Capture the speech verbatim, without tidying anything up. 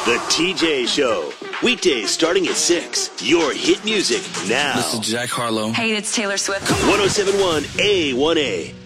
The T J Show. Weekdays starting at six. Your hit music now. This is Jack Harlow. Hey, it's Taylor Swift. one oh seven point one A one A.